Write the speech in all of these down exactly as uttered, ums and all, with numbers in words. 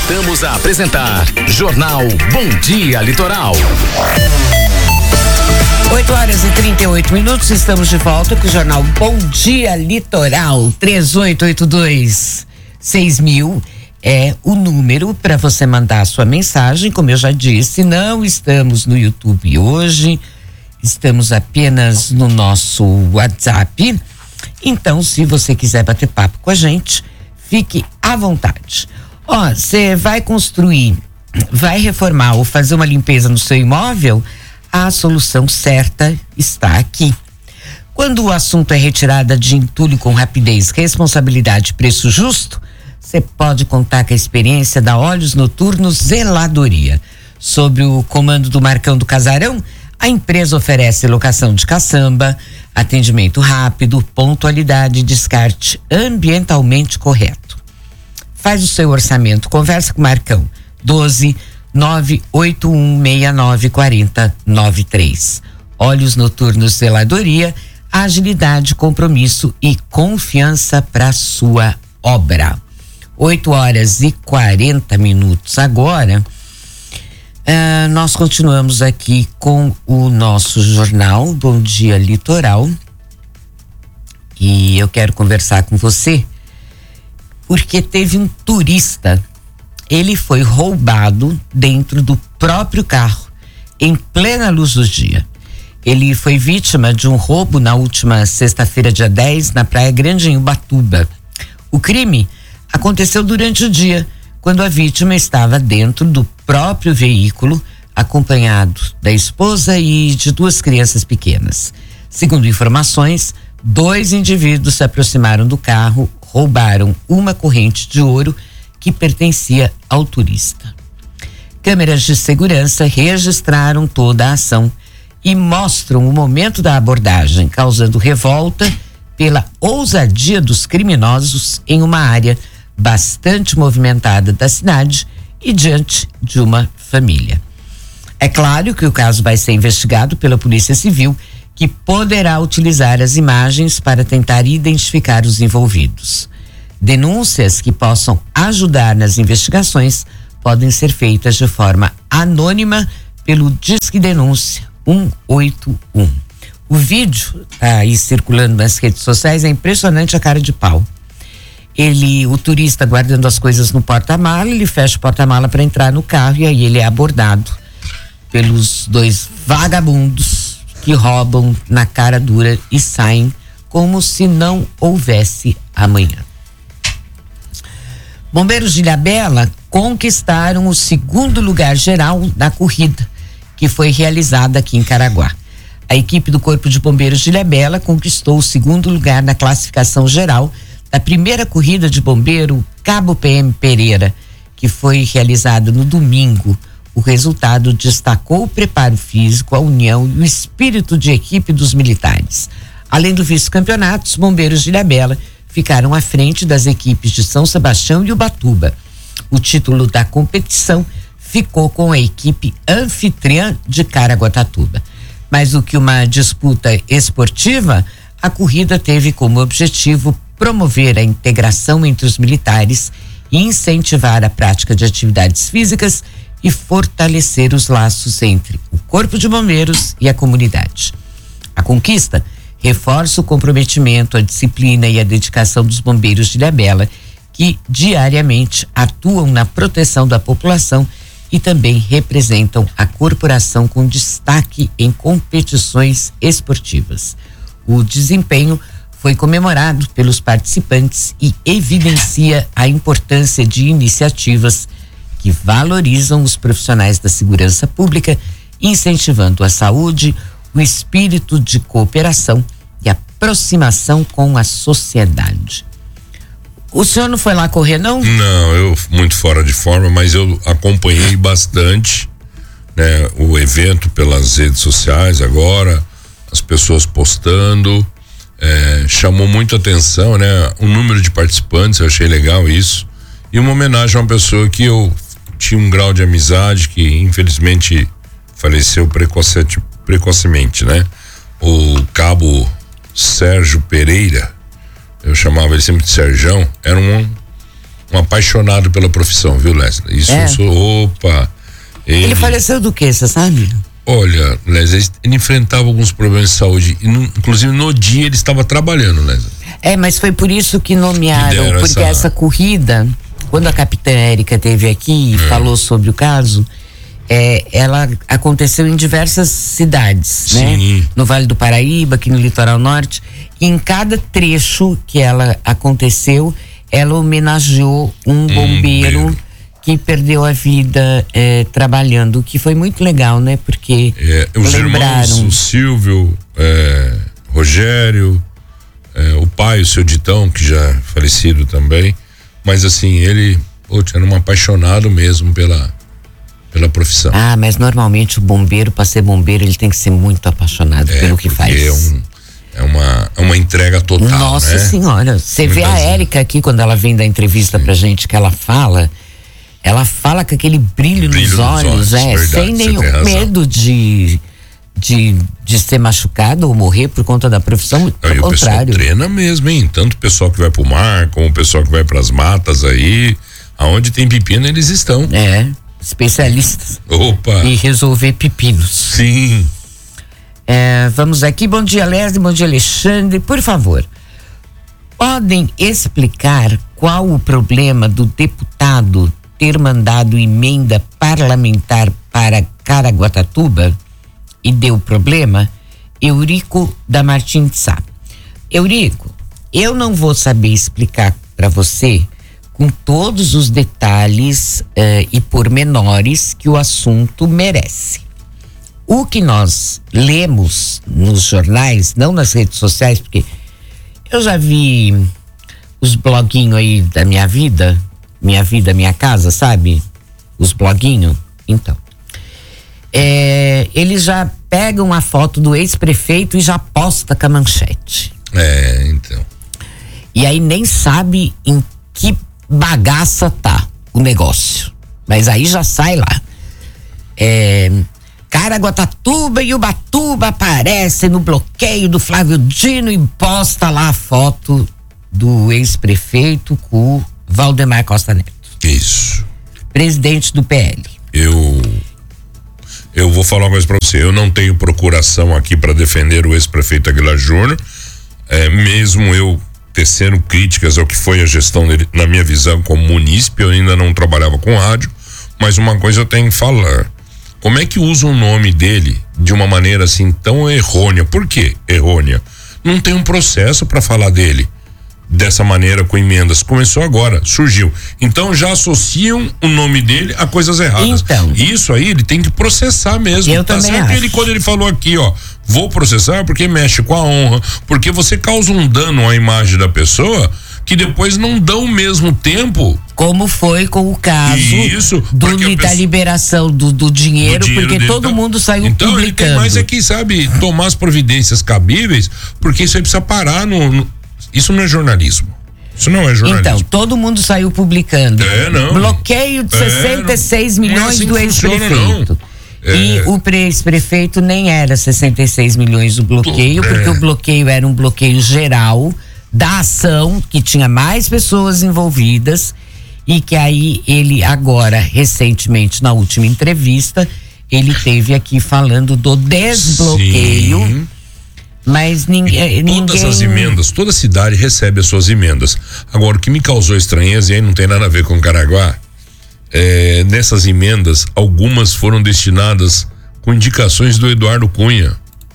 Voltamos a apresentar Jornal Bom Dia Litoral. oito horas e trinta e oito minutos, estamos de volta com o Jornal Bom Dia Litoral. três oito oito dois seis mil é o número para você mandar a sua mensagem. Como eu já disse, não estamos no YouTube hoje, estamos apenas no nosso WhatsApp. Então, se você quiser bater papo com a gente, fique à vontade. Ó, você vai construir, vai reformar ou fazer uma limpeza no seu imóvel? A solução certa está aqui. Quando o assunto é retirada de entulho com rapidez, responsabilidade e preço justo, você pode contar com a experiência da Olhos Noturnos Zeladoria. Sob o comando do Marcão do Casarão, a empresa oferece locação de caçamba, atendimento rápido, pontualidade e descarte ambientalmente correto. Faz o seu orçamento, conversa com o Marcão. doze nove oito um seis nove quatro zero nove três. Olhos Noturnos Zeladoria, agilidade, compromisso e confiança para sua obra. oito horas e quarenta minutos agora. Uh, nós continuamos aqui com o nosso jornal Bom Dia Litoral e eu quero conversar com você porque teve um turista, ele foi roubado dentro do próprio carro em plena luz do dia. Ele foi vítima de um roubo na última sexta-feira, dia dez, na Praia Grande, em Ubatuba. O crime aconteceu durante o dia, quando a vítima estava dentro do próprio veículo, acompanhado da esposa e de duas crianças pequenas. Segundo informações, dois indivíduos se aproximaram do carro, roubaram uma corrente de ouro que pertencia ao turista. Câmeras de segurança registraram toda a ação e mostram o momento da abordagem, causando revolta pela ousadia dos criminosos em uma área bastante movimentada da cidade e diante de uma família. É claro que o caso vai ser investigado pela Polícia Civil, que poderá utilizar as imagens para tentar identificar os envolvidos. Denúncias que possam ajudar nas investigações podem ser feitas de forma anônima pelo Disque Denúncia um oito um. O vídeo tá aí circulando nas redes sociais, é impressionante a cara de pau. Ele, o turista guardando as coisas no porta-mala, ele fecha o porta-mala para entrar no carro e aí ele é abordado pelos dois vagabundos que roubam na cara dura e saem como se não houvesse amanhã. Bombeiros de Ilhabela conquistaram o segundo lugar geral da corrida, que foi realizada aqui em Caraguá. A equipe do Corpo de Bombeiros de Ilhabela conquistou o segundo lugar na classificação geral da primeira corrida de bombeiro Cabo P M Pereira, que foi realizada no domingo. O resultado destacou o preparo físico, a união e o espírito de equipe dos militares. Além do vice-campeonato, os bombeiros de Ilhabela ficaram à frente das equipes de São Sebastião e Ubatuba. O título da competição ficou com a equipe anfitriã de Caraguatatuba. Mais do que uma disputa esportiva, a corrida teve como objetivo promover a integração entre os militares e incentivar a prática de atividades físicas e fortalecer os laços entre o Corpo de Bombeiros e a comunidade. A conquista reforça o comprometimento, a disciplina e a dedicação dos bombeiros de Ilhabela, que diariamente atuam na proteção da população e também representam a corporação com destaque em competições esportivas. O desempenho foi comemorado pelos participantes e evidencia a importância de iniciativas que valorizam os profissionais da segurança pública, incentivando a saúde, o espírito de cooperação e aproximação com a sociedade. O senhor não foi lá correr, não? Não, eu muito fora de forma, mas eu acompanhei bastante, né, o evento pelas redes sociais agora, as pessoas postando, é, chamou muito atenção, né, o número de participantes, eu achei legal isso, e uma homenagem a uma pessoa que eu tinha um grau de amizade que infelizmente faleceu precoce, precocemente, né? O cabo Sérgio Pereira, eu chamava ele sempre de Serjão, era um, um apaixonado pela profissão, viu, Leslie? Isso é. eu sou, opa. Ele, ele faleceu do quê, você sabe? Olha, Leslie, ele enfrentava alguns problemas de saúde, e no, inclusive no dia ele estava trabalhando, Leslie. É, mas foi por isso que nomearam, que porque essa... essa corrida, quando a capitã Érica esteve aqui e é. falou sobre o caso, é, ela aconteceu em diversas cidades, Sim. né? No Vale do Paraíba, aqui no Litoral Norte, e em cada trecho que ela aconteceu, ela homenageou um bombeiro, um que perdeu a vida é, trabalhando, que foi muito legal, né? Porque é, os lembraram... irmãos, o Silvio, é, Rogério, é, o pai, o seu Ditão, que já é falecido também, mas assim, ele putz, era um apaixonado mesmo pela, pela profissão. Ah, mas normalmente o bombeiro, para ser bombeiro, ele tem que ser muito apaixonado é, pelo que faz. É um É uma, é uma entrega total. Nossa né? Senhora, você vê a Érica aqui, quando ela vem dar entrevista Sim. pra gente, que ela fala, ela fala com aquele brilho, brilho nos, olhos, nos olhos, é, verdade, sem nenhum medo de, de, de ser machucado ou morrer por conta da profissão, ao contrário. O pessoal treina mesmo, hein? Tanto o pessoal que vai pro mar, como o pessoal que vai pras matas aí, aonde tem pepino eles estão. É, especialistas. Opa! E resolver pepinos. Sim. É, vamos aqui, bom dia Leslie, bom dia Alexandre, por favor, podem explicar qual o problema do deputado ter mandado emenda parlamentar para Caraguatatuba e deu problema? Eurico da Martins de Sá. Eurico, eu não vou saber explicar para você com todos os detalhes uh, e pormenores que o assunto merece. O que nós lemos nos jornais, não nas redes sociais, porque eu já vi os bloguinhos aí da minha vida, minha vida, minha casa, sabe? Os bloguinhos. Então, é, eles já pegam a foto do ex-prefeito e já posta com a manchete. É, então. E aí nem sabe em que bagaça tá o negócio. Mas aí já sai lá. É... Caraguatatuba e Ubatuba aparecem no bloqueio do Flávio Dino e posta lá a foto do ex-prefeito com o Valdemar Costa Neto. Isso. Presidente do P L. Eu eu vou falar uma coisa pra você, eu não tenho procuração aqui para defender o ex-prefeito Aguilar Júnior, é, mesmo eu tecendo críticas ao que foi a gestão dele, na minha visão como munícipe, eu ainda não trabalhava com rádio, mas uma coisa eu tenho que falar. Como é que usa o nome dele de uma maneira assim tão errônea? Por que errônea? Não tem um processo para falar dele dessa maneira com emendas. Começou agora, surgiu. Então já associam o nome dele a coisas erradas. Então, isso aí ele tem que processar mesmo. Eu tá também certo acho. Ele, quando ele falou aqui, ó, vou processar porque mexe com a honra, porque você causa um dano à imagem da pessoa que depois não dão o mesmo tempo. Como foi com o caso Isso, do, da pessoa, liberação do, do dinheiro, do dinheiro porque dele, todo então, mundo saiu então publicando. Então ele tem mais é que, sabe, tomar as providências cabíveis, porque isso aí precisa parar no, no... Isso não é jornalismo. Isso não é jornalismo. Então, todo mundo saiu publicando. É, não. Bloqueio de é, sessenta e seis milhões é assim do ex-prefeito. É. E o ex-prefeito nem era sessenta e seis milhões do bloqueio, é. porque o bloqueio era um bloqueio geral da ação, que tinha mais pessoas envolvidas, e que aí ele agora, recentemente, na última entrevista, ele teve aqui falando do desbloqueio. Sim. Mas ninguém, todas ninguém... as emendas, toda cidade recebe as suas emendas. Agora, o que me causou estranheza, e aí não tem nada a ver com Caraguá, é, nessas emendas, algumas foram destinadas com indicações do Eduardo Cunha.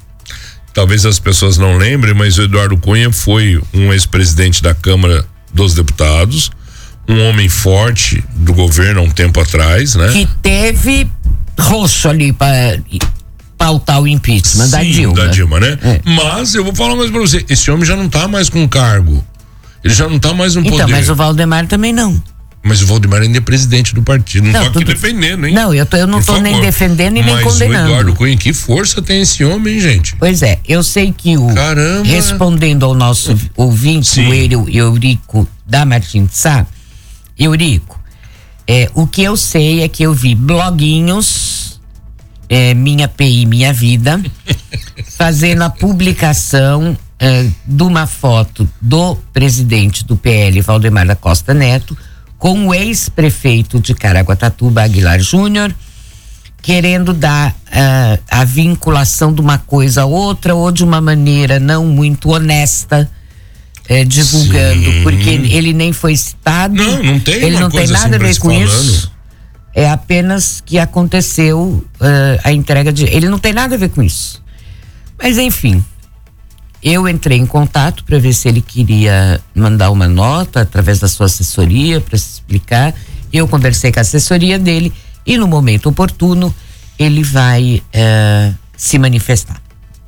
Talvez as pessoas não lembrem, mas o Eduardo Cunha foi um ex-presidente da Câmara dos Deputados, um homem forte do governo há um tempo atrás, né? Que teve roxo ali para pautar o impeachment. Sim, da Dilma. da Dilma, né? É. Mas eu vou falar mais pra você, esse homem já não tá mais com cargo, ele já não tá mais no então, poder. Então, mas o Valdemar também não. Mas o Valdemar ainda é presidente do partido, não, não tô aqui tudo... defendendo, hein? Não, eu, tô, eu não Por tô favor. nem defendendo e mas nem condenando. Mas o Eduardo Cunha, que força tem esse homem, hein, gente? Pois é, eu sei que o... Caramba! Respondendo ao nosso ouvinte, Sim. o Eurico da Martins de Sá, Eurico, é, o que eu sei é que eu vi bloguinhos, é, Minha P I, Minha Vida, fazendo a publicação é, de uma foto do presidente do P L, Valdemar da Costa Neto, com o ex-prefeito de Caraguatatuba, Aguilar Júnior, querendo dar uh, a vinculação de uma coisa a outra ou de uma maneira não muito honesta, eh, divulgando, Sim. porque ele nem foi citado. Não, não tem ele uma não coisa tem nada assim a ver com falando. isso. É apenas que aconteceu uh, a entrega de. Ele não tem nada a ver com isso. Mas enfim, eu entrei em contato para ver se ele queria mandar uma nota através da sua assessoria para se explicar. Eu conversei com a assessoria dele e no momento oportuno ele vai uh, se manifestar.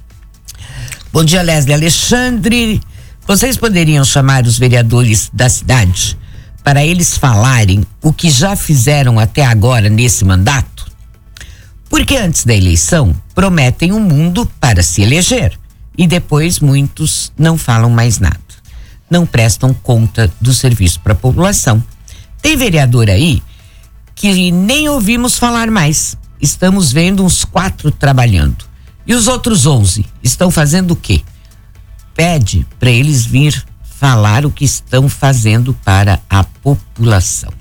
Bom dia, Leslie. Alexandre, vocês poderiam chamar os vereadores da cidade para eles falarem o que já fizeram até agora nesse mandato? Porque antes da eleição prometem um mundo para se eleger e depois muitos não falam mais nada. Não prestam conta do serviço para a população. Tem vereador aí que nem ouvimos falar mais. Estamos vendo uns quatro trabalhando. E os outros onze estão fazendo o quê? Pede para eles vir falar o que estão fazendo para a população.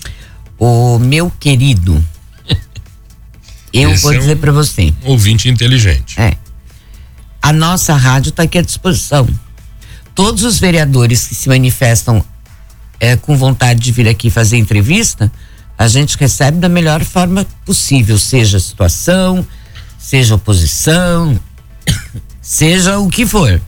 O meu querido, eu Esse vou é dizer um para você. Ouvinte inteligente. É. A nossa rádio está aqui à disposição. Todos os vereadores que se manifestam é, com vontade de vir aqui fazer entrevista, a gente recebe da melhor forma possível, seja situação, seja oposição, seja o que for.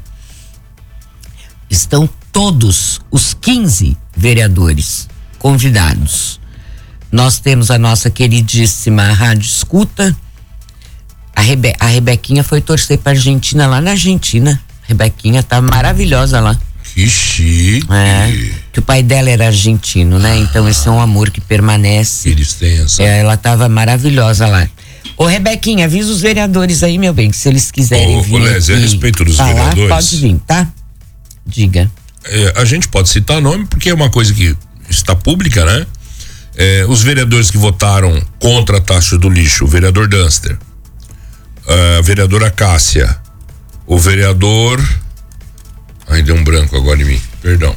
Estão todos os quinze vereadores convidados. Nós temos a nossa queridíssima Rádio Escuta. A, Rebe, a Rebequinha foi torcer pra Argentina lá na Argentina. A Rebequinha tá maravilhosa lá. Que chique. É, que o pai dela era argentino, né? Então esse é um amor que permanece. Eles têm essa. É, ela tava maravilhosa lá. Ô Rebequinha, avisa os vereadores aí, meu bem, que se eles quiserem Ô, vir ô, Lésia, a respeito dos falar, vereadores, pode vir, tá? Diga. É, a gente pode citar nome porque é uma coisa que está pública, né? É, os vereadores que votaram contra a taxa do lixo, o vereador Dunster, a vereadora Cássia, o vereador, ai, deu um branco agora em mim, perdão.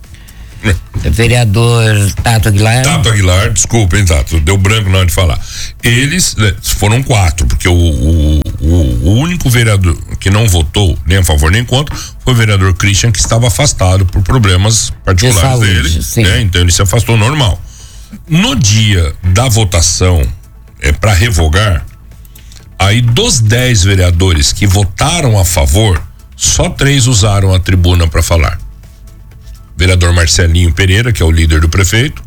Vereador Tato Aguilar. Tato Aguilar, desculpa, hein, Tato, deu branco na hora de falar. Eles né, foram quatro, porque o, o, o, o único vereador que não votou nem a favor nem contra foi o vereador Christian, que estava afastado por problemas particulares de saúde, dele, sim. Né? Então ele se afastou normal. No dia da votação é, para revogar, aí dos dez vereadores que votaram a favor, só três usaram a tribuna para falar. Vereador Marcelinho Pereira, que é o líder do prefeito,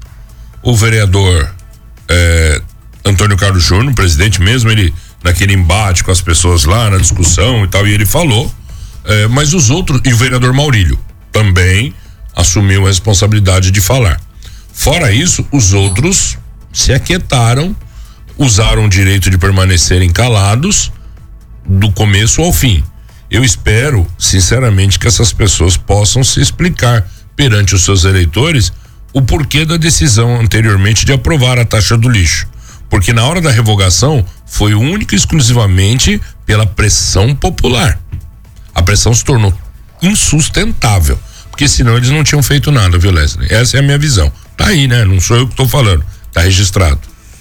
o vereador eh, Antônio Carlos Júnior, o presidente mesmo, ele naquele embate com as pessoas lá na discussão e tal, e ele falou, eh, mas os outros, e o vereador Maurílio também assumiu a responsabilidade de falar. Fora isso, os outros se aquietaram, usaram o direito de permanecerem calados do começo ao fim. Eu espero, sinceramente, que essas pessoas possam se explicar perante os seus eleitores o porquê da decisão anteriormente de aprovar a taxa do lixo. Porque na hora da revogação foi única e exclusivamente pela pressão popular. A pressão se tornou insustentável, porque senão eles não tinham feito nada, viu, Leslie? Essa é a minha visão. Tá aí, né? Não sou eu que estou falando. Tá registrado.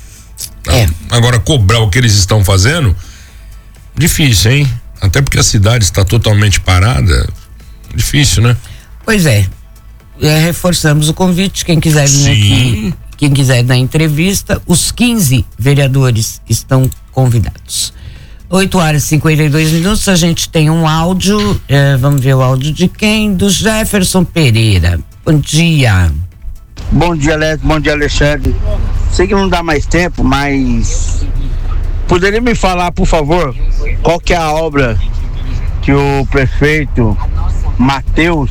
É. Agora, cobrar o que eles estão fazendo, difícil, hein? Até porque a cidade está totalmente parada, difícil, né? Pois é, é reforçamos o convite, quem quiser vir Sim. aqui, quem quiser dar entrevista, os quinze vereadores estão convidados. oito horas e cinquenta e dois minutos, a gente tem um áudio, é, vamos ver o áudio de quem? Do Jefferson Pereira. Bom dia. Bom dia, Léo, bom dia, Alexandre. Sei que não dá mais tempo, mas poderia me falar, por favor, qual que é a obra que o prefeito Matheus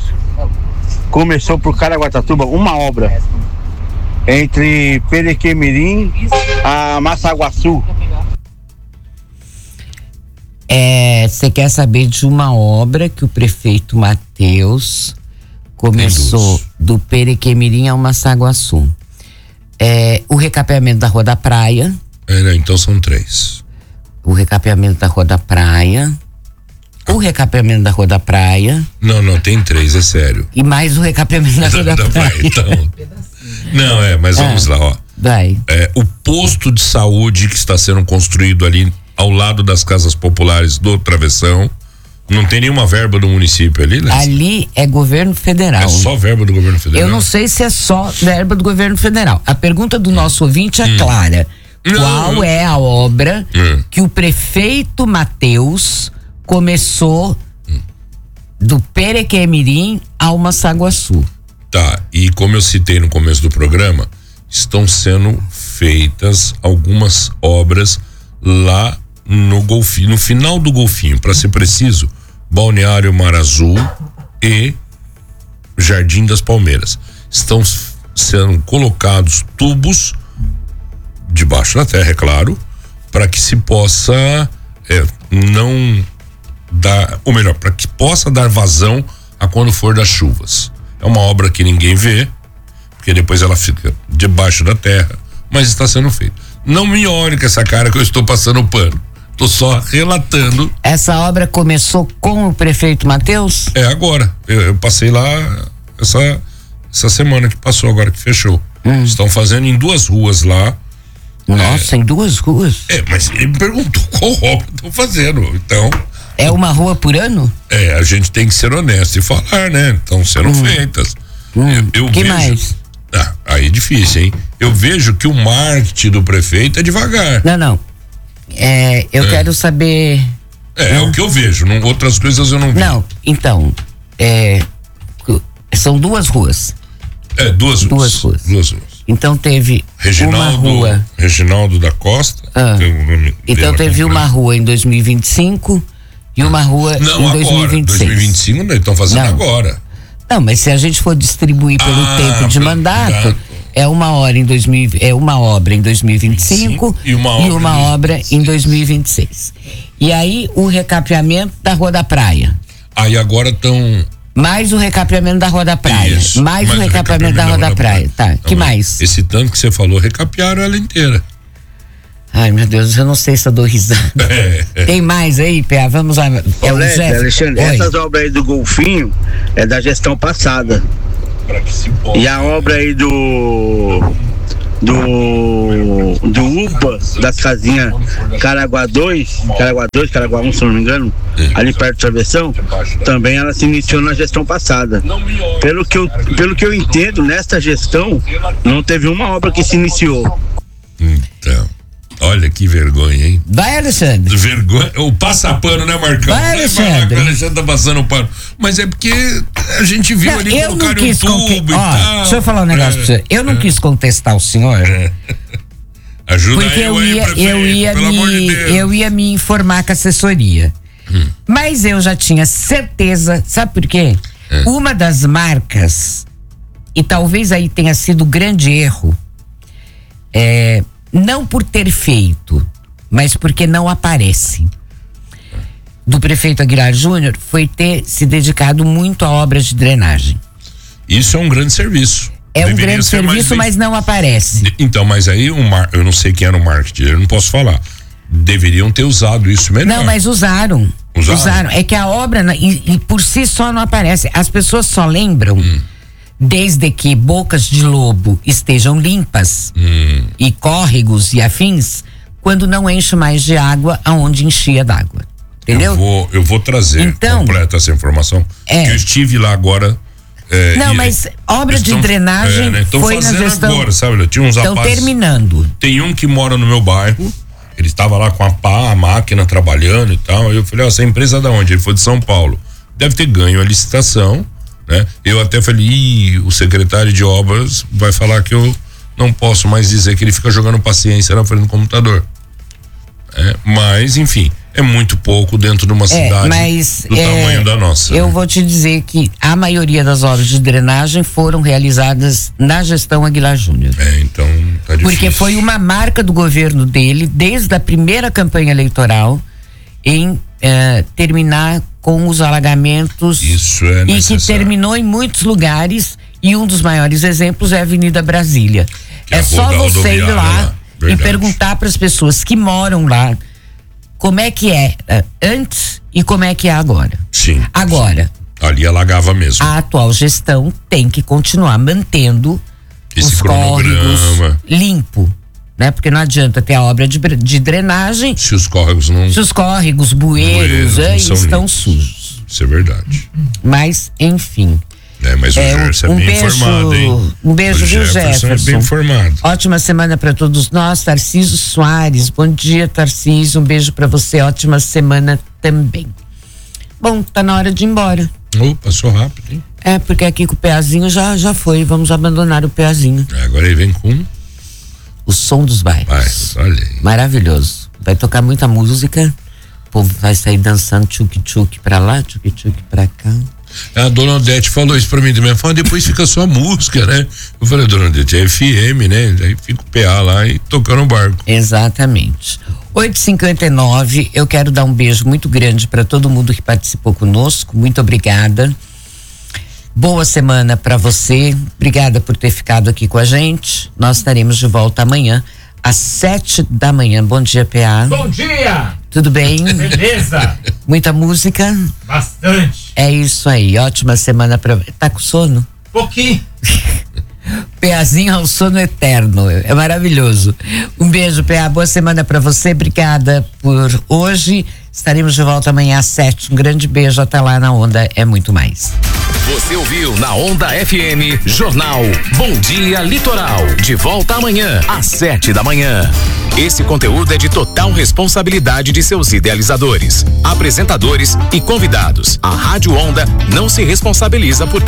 começou por Caraguatatuba? Uma obra entre Perequemirim a Massaguaçu. É, você quer saber de uma obra que o prefeito Matheus começou do Perequemirim ao Massaguaçu. É, o recapeamento da Rua da Praia. É, né? Então são três. O recapeamento da Rua da Praia. O recapeamento da Rua da Praia. Não, não, tem três, é sério. E mais o recapeamento da Rua da, da Praia. praia. Então, Não, é, mas vamos ah, lá, ó. Vai. É, o posto de saúde que está sendo construído ali ao lado das casas populares do Travessão, não tem nenhuma verba do município ali, né? Ali é governo federal. É só verba do governo federal? Eu não sei se é só verba do governo federal. A pergunta do nosso ouvinte é hum. clara. Não, Qual não. é a obra hum. que o prefeito Matheus começou hum. do Perequemirim ao Massaguaçu? Tá, e como eu citei no começo do programa, estão sendo feitas algumas obras lá no Golfinho, no final do Golfinho, para ser preciso, Balneário Mar Azul e Jardim das Palmeiras. Estão sendo colocados tubos debaixo da terra, é claro, para que se possa é, não dar, ou melhor, para que possa dar vazão a quando for das chuvas. É uma obra que ninguém vê, porque depois ela fica debaixo da terra, mas está sendo feito. Não me olhe com essa cara que eu estou passando o pano. Tô só relatando. Essa obra começou com o prefeito Matheus? É, agora. Eu, eu passei lá essa, essa semana que passou, agora que fechou. Hum. Estão fazendo em duas ruas lá. Nossa, é, em duas ruas? É, mas ele me perguntou qual obra estão fazendo. Então. É uma rua por ano? É, a gente tem que ser honesto e falar, né? Estão sendo hum. feitas. Hum. Eu, eu que vejo, mais? Ah, aí é difícil, hein? Eu vejo que o marketing do prefeito é devagar. Não, não. É, eu é. quero saber. É, é o que eu vejo, não, outras coisas eu não vi. Não, então, é, são duas ruas. É, duas ruas. Duas ruas. Duas ruas. Então teve Reginaldo, uma rua. Reginaldo da Costa. Ah. Então teve uma rua em dois mil e vinte e cinco e uma rua não, em agora, dois mil e vinte e seis. dois mil e vinte e cinco não, estão fazendo não. agora. Não, mas se a gente for distribuir pelo ah, tempo de mandato, tá. é uma hora em dois mil, é uma obra em dois mil e vinte e cinco e uma obra, e uma obra em dois mil e vinte e seis. E aí o recapeamento da Rua da Praia. Aí agora estão mais o recapeamento da Rua da Praia. Isso, mais, mais o recapeamento, recapeamento da Rua da, da Praia. Praia. Tá, não, que mais? Esse tanto que você falou, recapearam ela inteira. Ai, meu Deus, eu não sei se eu dou risada. É, é. Tem mais aí, Pé? Vamos lá. É o Zé, Alexandre, Oi. essas obras aí do Golfinho é da gestão passada. Pra que se possa. E a obra aí do do do U P A, das casinhas Caraguá dois, Caraguá dois, Caraguá um, se não me engano, é. ali perto do Travessão, também ela se iniciou na gestão passada. Pelo que eu, pelo que eu entendo, nesta gestão, não teve uma obra que se iniciou. Então... Olha que vergonha, hein? Vai, Alexandre. Vergonha. O passapano, né, Marcão? Vai, Alexandre. O Alexandre tá passando o pano. Mas é porque a gente viu não, ali colocar um tubo conque... e Ó, tal. Deixa eu falar um negócio é, pra você. Eu não é. quis contestar o senhor. É. Ajuda porque eu, eu ia, aí, prefeito, eu ia pelo me, amor de Deus. eu ia me informar com a assessoria. Hum. Mas eu já tinha certeza, sabe por quê? É. Uma das marcas, e talvez aí tenha sido o grande erro, é... não por ter feito, mas porque não aparece, do prefeito Aguilar Júnior, foi ter se dedicado muito a obras de drenagem. Isso é um grande serviço. É Deveria um grande serviço, mas não aparece. Então, mas aí um mar... eu não sei quem era o marketing, eu não posso falar. Deveriam ter usado isso melhor. Não, mas usaram. Usaram. usaram. É que a obra, e, e por si só não aparece. As pessoas só lembram... Hum. Desde que bocas de lobo estejam limpas hum. e córregos e afins, quando não enche mais de água aonde enchia d'água. Entendeu? Eu vou, eu vou trazer então, completa essa informação. É. Que eu estive lá agora. É, não, mas obra de drenagem é, né, foi na gestão. Agora, sabe? Tinha uns Estão terminando. Tem um que mora no meu bairro. Ele estava lá com a pá, a máquina trabalhando e tal. Aí eu falei, ó, essa empresa é da onde? Ele foi de São Paulo. Deve ter ganho a licitação. Né? Eu até falei, Ih, o secretário de obras vai falar que eu não posso mais dizer que ele fica jogando paciência na frente do computador. É, mas, enfim, é muito pouco dentro de uma é, cidade mas, do é, tamanho da nossa. Eu né? vou te dizer que a maioria das obras de drenagem foram realizadas na gestão Aguilar Júnior. É, então tá difícil. Porque foi uma marca do governo dele, desde a primeira campanha eleitoral, em eh, terminar com os alagamentos. Isso é necessário. E que terminou em muitos lugares, e um dos maiores exemplos é a Avenida Brasília. Que é só você ir lá né? e perguntar para as pessoas que moram lá como é que é uh, antes e como é que é agora. Sim. Agora. Sim. Ali alagava mesmo. A atual gestão tem que continuar mantendo Esse os cronograma. córregos limpo, né? Porque não adianta ter a obra de, de drenagem se os córregos não. Se os córregos, bueiros, bueiros é, não estão limpos. sujos. Isso é verdade. Mas, enfim. É, mas o É, Gerson um é bem beijo- informado, hein? um beijo, o viu, Jefferson é Jefferson? bem informado. Ótima semana para todos nós. Tarcísio Soares, bom dia, Tarcísio. Um beijo para você. Ótima semana também. Bom, tá na hora de ir embora. Oh, passou rápido, hein? É, porque aqui com o Peazinho já, já foi. Vamos abandonar o Peazinho. Agora ele vem com O som dos bairros. bairros, olha aí. Maravilhoso. Vai tocar muita música. O povo vai sair dançando tchuk-tchuk pra lá, tchuk-tchuk pra cá. A dona Odete falou isso pra mim também. Falou, depois fica só a música, né? Eu falei, dona Odete, é F M, né? Aí fica o P A lá e tocando o barco. Exatamente. oito e cinquenta e nove, eu quero dar um beijo muito grande para todo mundo que participou conosco. Muito obrigada. Boa semana para você. Obrigada por ter ficado aqui com a gente. Nós estaremos de volta amanhã às sete da manhã. Bom dia, P A. Bom dia! Tudo bem? Beleza? Muita música? Bastante. É isso aí. Ótima semana para. Tá com sono? Pouquinho. Peazinho ao sono eterno, é maravilhoso. Um beijo, P A, boa semana pra você, obrigada por hoje. Estaremos de volta amanhã às sete. Um grande beijo, até lá. Na Onda é muito mais. Você ouviu na Onda F M, Jornal Bom Dia Litoral. De volta amanhã, às sete da manhã. Esse conteúdo é de total responsabilidade de seus idealizadores, apresentadores e convidados. A Rádio Onda não se responsabiliza por